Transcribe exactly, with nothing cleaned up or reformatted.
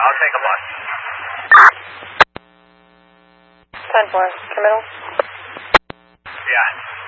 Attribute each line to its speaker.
Speaker 1: I'll take a bus.
Speaker 2: ten four, terminal.
Speaker 1: Yeah.